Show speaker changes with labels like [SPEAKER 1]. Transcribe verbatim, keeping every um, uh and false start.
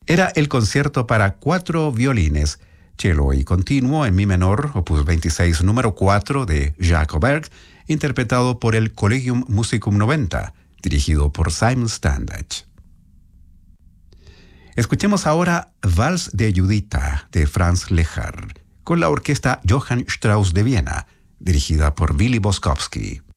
[SPEAKER 1] Era el concierto para cuatro violines, cello y continuo en mi menor, opus veintiséis número cuatro de Jacques Berg, interpretado por el Collegium Musicum noventa, dirigido por Simon Standage. Escuchemos ahora Vals de Judita de Franz Lehár, con la orquesta Johann Strauss de Viena, dirigida por Willy Boskowski.